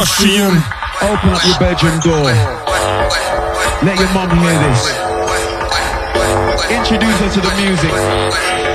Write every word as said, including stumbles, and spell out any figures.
Open up your bedroom door. Let your mum hear this. Introduce her to the music.